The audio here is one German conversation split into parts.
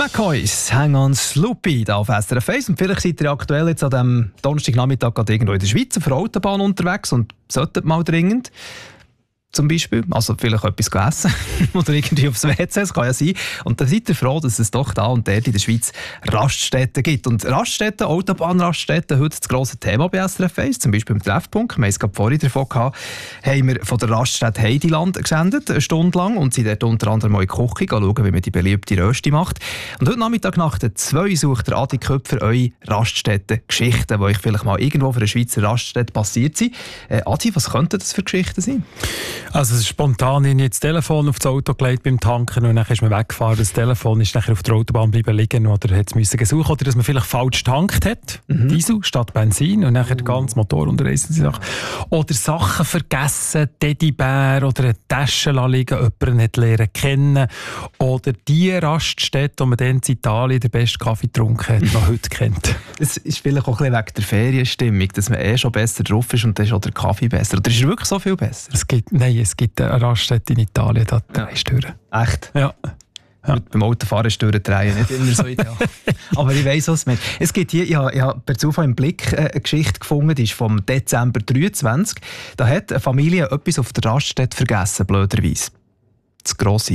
McCoys, Hang on Sloopy, da auf SRF 1. Und vielleicht seid ihr aktuell jetzt an diesem Donnerstagnachmittag gerade irgendwo in der Schweiz auf der Autobahn unterwegs und solltet mal dringend zum Beispiel, also vielleicht etwas essen oder irgendwie aufs WC, das kann ja sein. Und dann seid ihr froh, dass es doch da und dort in der Schweiz Raststätten gibt. Und Raststätten, Autobahnraststätten, heute das grosse Thema bei SRF 1, zum Beispiel im Treffpunkt. Wir haben es gerade vorhin davon gehabt, haben wir von der Raststätte Heidiland gesendet, eine Stunde lang, und sind dort unter anderem mal in die Küche schauen, wie man die beliebte Rösti macht. Und heute Nachmittag nach der 2 sucht der Adi Köpfer eure Raststätten-Geschichten, die euch vielleicht mal irgendwo auf einer Schweizer Raststätte passiert sind. Adi, was könnten das für Geschichten sein? Also es ist spontan in das Telefon auf das Auto gelegt beim Tanken und dann ist man weggefahren. Das Telefon ist nachher auf der Autobahn bleiben liegen oder hat es gesucht oder dass man vielleicht falsch getankt hat. Diesel statt Benzin und nachher der ganze Motor unterreißen sie oder Sachen vergessen, Teddybär oder eine Tasche liegen, jemanden nicht lernen kennen oder die Raststätte, wo man dann in Italien den besten Kaffee getrunken hat, noch heute kennt. Es ist vielleicht auch ein bisschen wegen der Ferienstimmung, dass man schon besser drauf ist und dann ist auch der Kaffee besser. Oder ist er wirklich so viel besser? Es gibt eine Raststätte in Italien, da drehst du durch. Echt? Ja. Gut, beim Autofahren ist durchdrehen nicht immer so ideal. Aber ich weiss, was es meint. Es gibt hier, ich habe per Zufall im Blick eine Geschichte gefunden, die ist vom Dezember 23. Da hat eine Familie etwas auf der Raststätte vergessen, blöderweise. Das Grosse.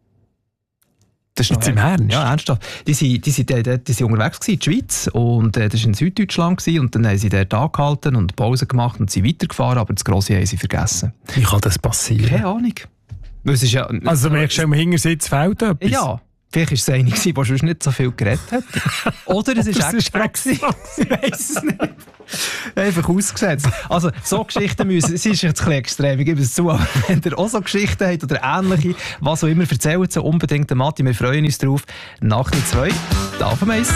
Das ist jetzt im Ernst? Ja, ernsthaft. Die sind unterwegs gewesen, in der Schweiz, und das war in Süddeutschland gewesen, und dann haben sie dort angehalten und Pause gemacht und sind weitergefahren, aber das Grosse haben sie vergessen. Wie kann das passieren? Keine Ahnung. Es ist ja, also merkst du, im Hintersitz fehlt etwas? Ja. Vielleicht war es eine, die sonst nicht so viel geredet hat. Oder es war extra. Ich weiss es nicht. Einfach ausgesetzt. Also, so Geschichten müssen, es ist jetzt ein bisschen extrem, ich gebe es zu, aber wenn ihr auch so Geschichten habt oder ähnliche, was auch immer, erzählt sie unbedingt, Matti, wir freuen uns drauf. Nach der 2, da auf dem Eis.